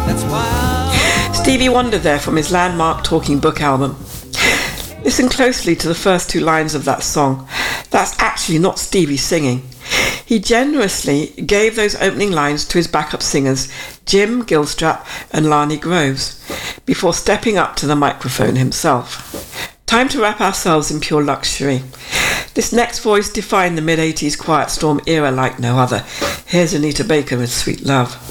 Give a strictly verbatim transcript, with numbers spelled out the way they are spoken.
Stevie Wonder there from his landmark Talking Book album. Listen closely to the first two lines of that song. That's actually not Stevie singing. He generously gave those opening lines to his backup singers, Jim Gilstrap and Lani Groves, before stepping up to the microphone himself. Time to wrap ourselves in pure luxury. This next voice defined the mid-eighties Quiet Storm era like no other. Here's Anita Baker with Sweet Love.